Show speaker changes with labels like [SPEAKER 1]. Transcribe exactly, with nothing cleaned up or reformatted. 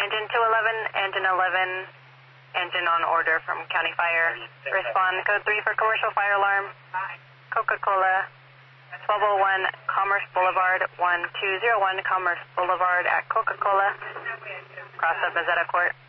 [SPEAKER 1] engine two eleven, engine eleven, engine on order from County Fire. Respond code three for commercial fire alarm. Coca-Cola, twelve oh one Commerce Boulevard, one two zero one Commerce Boulevard at Coca-Cola. Cross up Mazetta Court.